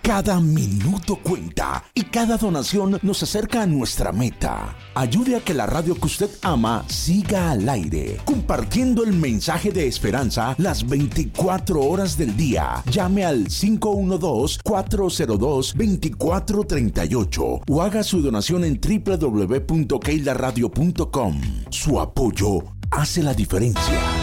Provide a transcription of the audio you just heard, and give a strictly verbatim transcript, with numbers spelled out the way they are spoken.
Cada minuto cuenta y cada donación nos acerca a nuestra meta. Ayude a que la radio que usted ama siga al aire, compartiendo el mensaje de esperanza las veinticuatro horas del día. Llame al cinco uno dos, cuatro cero dos, dos cuatro tres ocho o haga su donación en doble u doble u doble u punto keila radio punto com. Su apoyo hace la diferencia.